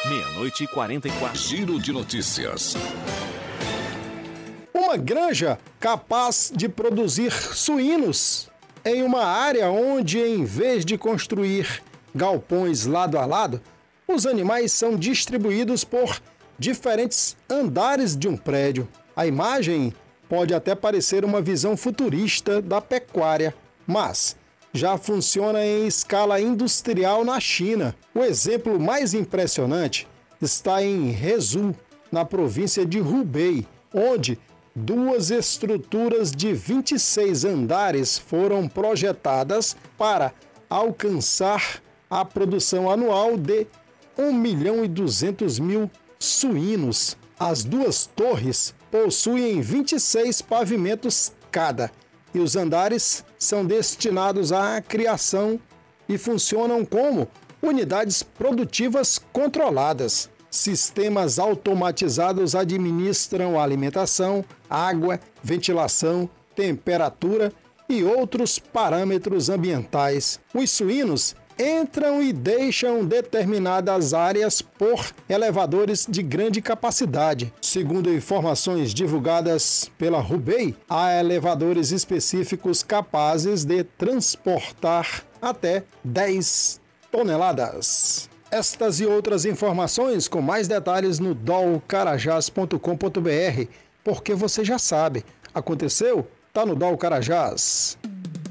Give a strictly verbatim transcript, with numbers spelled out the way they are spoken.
Meia-noite e quarenta e quatro. Giro de notícias. Uma granja capaz de produzir suínos em uma área onde, em vez de construir galpões lado a lado, os animais são distribuídos por diferentes andares de um prédio. A imagem pode até parecer uma visão futurista da pecuária, mas já funciona em escala industrial na China. O exemplo mais impressionante está em Hezhou, na província de Hubei, onde duas estruturas de vinte e seis andares foram projetadas para alcançar a produção anual de um milhão e duzentos mil suínos. As duas torres possuem vinte e seis pavimentos cada e os andares são destinados à criação e funcionam como unidades produtivas controladas. Sistemas automatizados administram a alimentação, água, ventilação, temperatura e outros parâmetros ambientais. Os suínos entram e deixam determinadas áreas por elevadores de grande capacidade. Segundo informações divulgadas pela Hubei, há elevadores específicos capazes de transportar até dez toneladas. Estas e outras informações com mais detalhes no dol carajás ponto com ponto br, porque você já sabe, aconteceu? Tá no Dol Carajás.